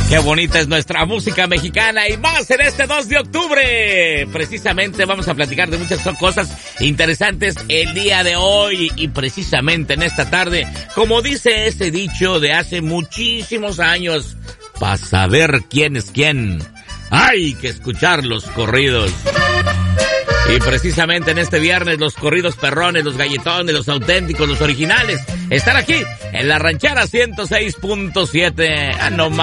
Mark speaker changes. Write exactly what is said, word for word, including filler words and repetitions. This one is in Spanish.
Speaker 1: Qué bonita es nuestra música mexicana y más en este dos de octubre. Precisamente vamos a platicar de muchas cosas interesantes el día de hoy y precisamente en esta tarde, como dice ese dicho de hace muchísimos años, para saber quién es quién, hay que escuchar los corridos. Y precisamente en este viernes los corridos perrones, los galletones, los auténticos, los originales, están aquí en la Ranchera ciento seis punto siete. Ah, no más.